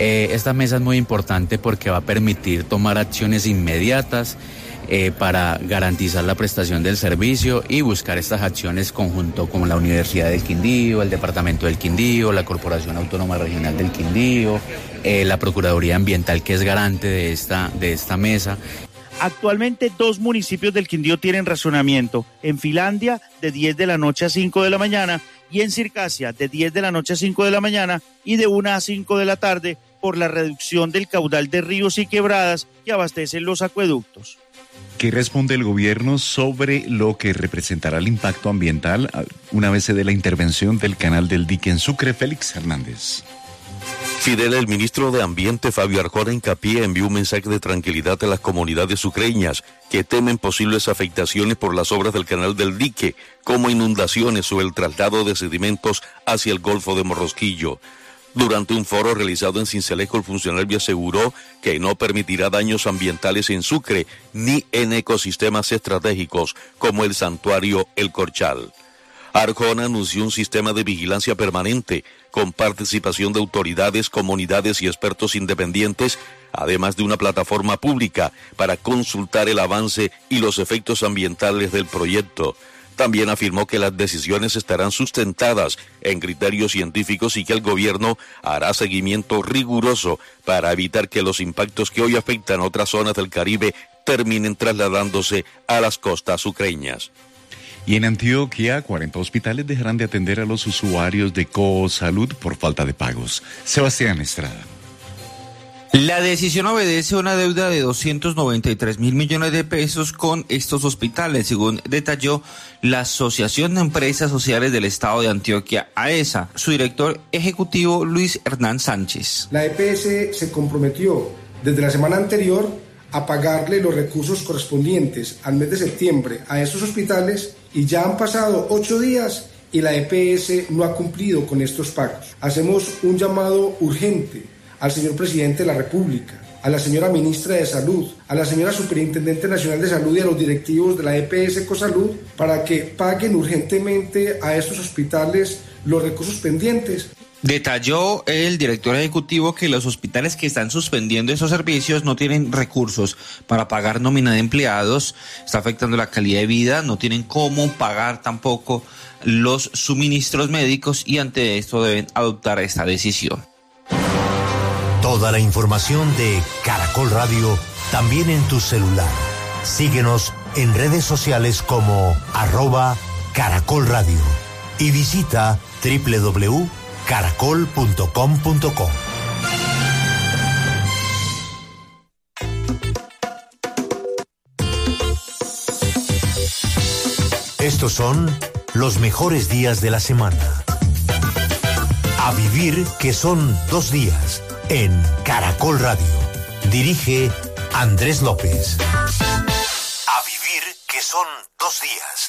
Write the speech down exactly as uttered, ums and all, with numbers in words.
Eh, esta mesa es muy importante porque va a permitir tomar acciones inmediatas eh, para garantizar la prestación del servicio y buscar estas acciones conjunto con la Universidad del Quindío, el Departamento del Quindío, la Corporación Autónoma Regional del Quindío, eh, la Procuraduría Ambiental, que es garante de esta, de esta mesa. Actualmente dos municipios del Quindío tienen racionamiento, en Finlandia de diez de la noche a cinco de la mañana y en Circasia de diez de la noche a cinco de la mañana y de una a cinco de la tarde por la reducción del caudal de ríos y quebradas que abastecen los acueductos. ¿Qué responde el gobierno sobre lo que representará el impacto ambiental una vez se dé la intervención del canal del dique en Sucre? Félix Hernández. Fidel, el ministro de Ambiente, Fabio Arjona Hincapié, envió un mensaje de tranquilidad a las comunidades sucreñas que temen posibles afectaciones por las obras del canal del dique, como inundaciones o el traslado de sedimentos hacia el Golfo de Morrosquillo. Durante un foro realizado en Sincelejo, el funcionario aseguró que no permitirá daños ambientales en Sucre ni en ecosistemas estratégicos como el santuario El Corchal. Arjona anunció un sistema de vigilancia permanente con participación de autoridades, comunidades y expertos independientes, además de una plataforma pública para consultar el avance y los efectos ambientales del proyecto. También afirmó que las decisiones estarán sustentadas en criterios científicos y que el gobierno hará seguimiento riguroso para evitar que los impactos que hoy afectan a otras zonas del Caribe terminen trasladándose a las costas sucreñas. Y en Antioquia, cuarenta hospitales dejarán de atender a los usuarios de Cosalud por falta de pagos. Sebastián Estrada. La decisión obedece a una deuda de doscientos noventa y tres mil millones de pesos con estos hospitales, según detalló la Asociación de Empresas Sociales del Estado de Antioquia, AESA. Su director ejecutivo, Luis Hernán Sánchez. La E P S se comprometió desde la semana anterior a pagarle los recursos correspondientes al mes de septiembre a estos hospitales y ya han pasado ocho días y la E P S no ha cumplido con estos pagos. Hacemos un llamado urgente al señor Presidente de la República, a la señora Ministra de Salud, a la señora Superintendente Nacional de Salud y a los directivos de la E P S Cosalud para que paguen urgentemente a estos hospitales los recursos pendientes. Detalló el director ejecutivo que los hospitales que están suspendiendo esos servicios no tienen recursos para pagar nómina de empleados, está afectando la calidad de vida, no tienen cómo pagar tampoco los suministros médicos y ante esto deben adoptar esta decisión. Toda la información de Caracol Radio también en tu celular. Síguenos en redes sociales como arroba Caracol Radio y visita doble u doble u doble u punto caracol punto com punto co. Estos son los mejores días de la semana. A vivir que son dos días en Caracol Radio. Dirige Andrés López. A vivir que son dos días.